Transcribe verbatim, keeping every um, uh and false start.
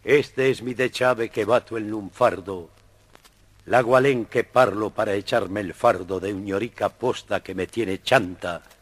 Este es mi dechave que bato en un fardo, la gualén que parlo para echarme el fardo de uñorica posta que me tiene chanta.